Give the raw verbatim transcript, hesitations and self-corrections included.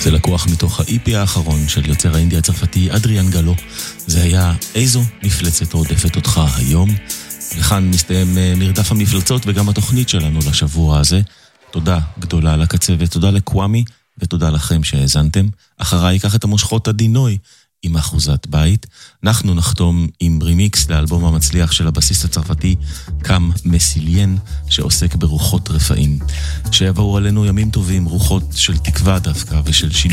זה לקוח מתוך ה-אי פי האחרון של יוצר האינדי הצרפתי אדריאן גלו. זה היה איזו מפלצת רודפת אותך היום. וכאן מסתיים מרדף המפלצות וגם התוכנית שלנו לשבוע הזה. תודה גדולה לקצוות, תודה לקוואמי ותודה לכם שהאזנתם. אחריי ייקח את המושכות הדינוי עם אחוזת בית. אנחנו נחתום עם רימיקס לאלבום המצליח של הבסיסט הצרפתי קאם מסיליין, שעוסק ברוחות רפאים. שיבואו עלינו ימים טובים, רוחות של תקווה דווקא ושל שינוי.